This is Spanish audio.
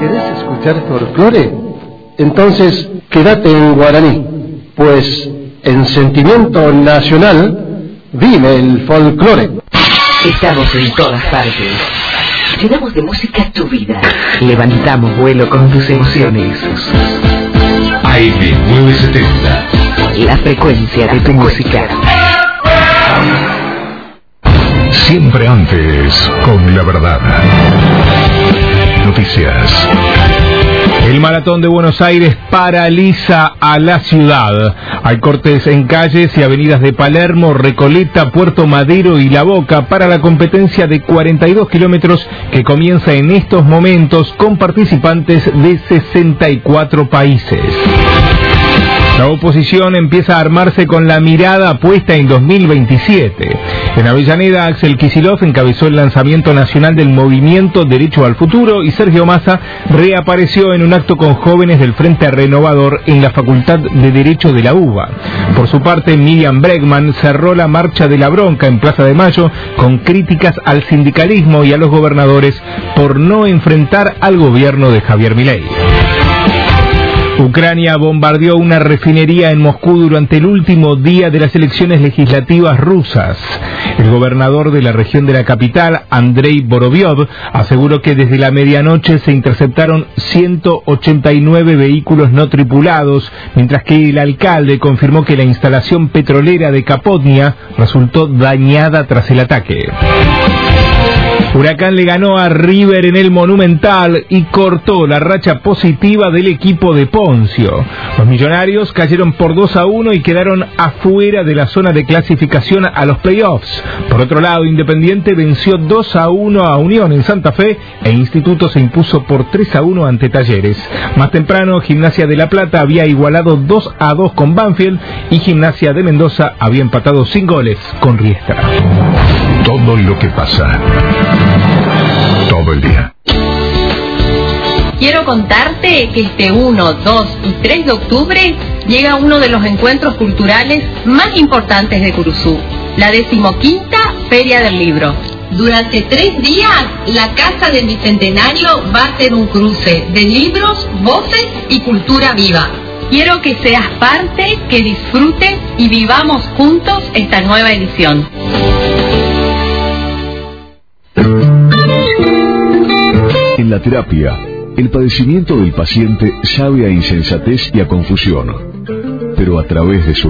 ¿Querés escuchar folclore? Entonces, quédate en guaraní, pues en Sentimiento Nacional vive el folclore. Estamos en todas partes. Llenamos de música tu vida. Levantamos vuelo con tus emociones. AM970. La frecuencia de tu música. Siempre antes, con la verdad. Noticias. El Maratón de Buenos Aires paraliza a la ciudad. Hay cortes en calles y avenidas de Palermo, Recoleta, Puerto Madero y La Boca para la competencia de 42 kilómetros que comienza en estos momentos con participantes de 64 países. La oposición empieza a armarse con la mirada puesta en 2027. En Avellaneda, Axel Kicillof encabezó el lanzamiento nacional del movimiento Derecho al Futuro y Sergio Massa reapareció en un acto con jóvenes del Frente Renovador en la Facultad de Derecho de la UBA. Por su parte, Miriam Bregman cerró la marcha de la bronca en Plaza de Mayo con críticas al sindicalismo y a los gobernadores por no enfrentar al gobierno de Javier Milei. Ucrania bombardeó una refinería en Moscú durante el último día de las elecciones legislativas rusas. El gobernador de la región de la capital, Andrei Boroviov, aseguró que desde la medianoche se interceptaron 189 vehículos no tripulados, mientras que el alcalde confirmó que la instalación petrolera de Kapotnia resultó dañada tras el ataque. Huracán le ganó a River en el Monumental y cortó la racha positiva del equipo de Poncio. Los millonarios cayeron por 2-1 y quedaron afuera de la zona de clasificación a los playoffs. Por otro lado, Independiente venció 2-1 a Unión en Santa Fe e Instituto se impuso por 3-1 ante Talleres. Más temprano, Gimnasia de La Plata había igualado 2-2 con Banfield y Gimnasia de Mendoza había empatado sin goles con Riestra. Todo lo que pasa. Todo el día. Quiero contarte que este 1, 2 y 3 de octubre llega uno de los encuentros culturales más importantes de Curuzú, la 15ª Feria del Libro. Durante 3 días, la Casa del Bicentenario va a ser un cruce de libros, voces y cultura viva. Quiero que seas parte, que disfrutes y vivamos juntos esta nueva edición. En la terapia, el padecimiento del paciente sabe a insensatez y a confusión, pero a través de su